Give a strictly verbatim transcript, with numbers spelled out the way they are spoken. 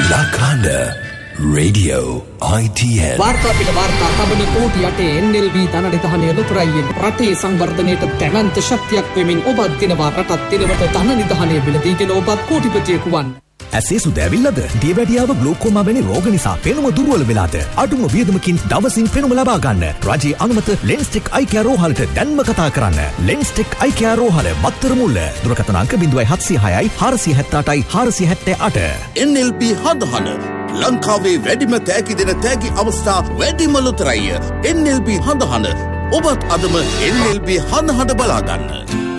La Kanda Radio I T N වාර්තා පිට වාර්තා තබන කෝටි අටේ N L B ධනනිධානය ලොතරැයියෙන් රටේ සංවර්ධනයට දැවැන්ත ශක්තියක් වෙමින් ඔබත් දිනවා රටත් දිනවට ධනනිධානය වෙලදීගෙන ඔබත් කෝටිපතියෙකු වන්න. ඇසේ සුද ඇවිල්ලාද? දියවැඩියාව ග්ලෝකෝමා වැනි රෝග නිසා පෙනුම දුර්වල වෙලාද? අඩුම වියදමකින් දවසින් පෙනුම ලබා ගන්න. රජයේ අනුමත ලෙන්ස්ටික් අයි කෙයාර් රෝහලට දැන්ම කතා කරන්න. ලෙන්ස්ටික් අයි කෙයාර් රෝහල මත්තර මුල්ල. දුරකථන අංක zero seven zero six six four seven eight four seven eight. N L B හදහන ලංකාවේ වැඩිම තෑගි දෙන තෑගි අවස්ථා වැඩිම ලොතරැයිය N L B හදහන. ඔබත් අදම N L B හදහන බලා ගන්න.